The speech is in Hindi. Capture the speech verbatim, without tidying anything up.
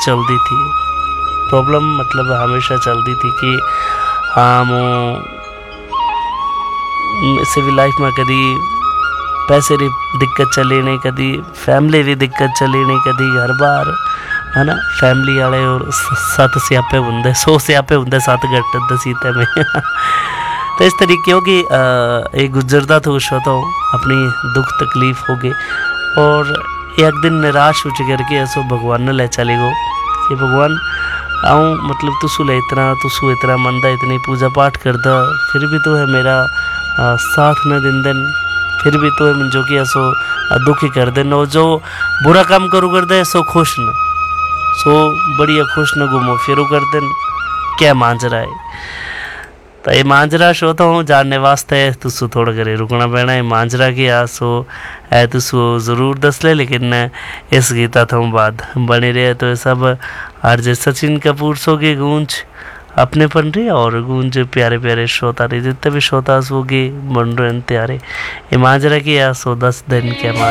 चलती थी। प्रॉब्लम मतलब हमेशा चलती थी कि हाँ मो सिविल लाइफ में कदी पैसे री दिक्कत चली नहीं, कदी फैमिली री दिक्कत चली नहीं, कदी घर बार है ना फैमिली वाले और सत्त स्यापे होंगे, सौ स्यापे होंगे सत्त घट दसीते में तो इस तरीके हो कि एक गुजरता था उस तो अपनी दुख तकलीफ हो गई और एक दिन निराश हो करके ऐसो भगवान ने ले चले गो कि भगवान आऊँ मतलब तुसू ले इतना तुसू इतना मनदा इतनी पूजा पाठ करता फिर भी तो है मेरा आ, साथ न दिन दिन फिर भी तो है जो कि ऐसो दुखी कर दे नो जो बुरा काम करू कर दे सो खुश न सो बढ़िया खुश न घूमो फिरू कर दिन क्या मांजरा है। तो ये मांजरा शो तो हूँ जानने वास्ते तुसू थोड़ा करे रुकना पैना है मांजरा की आसो है तुसू ज़रूर दस ले, लेकिन इस गीता तो बाद बने रहे तो सब आरजे सचिन कपूर सो के गूंज अपने पन रही और गूंज प्यारे प्यारे श्रोता रहे जितने भी श्रोता सो के बन रहे प्यारे ये मांजरा की आसो दस दिन क्या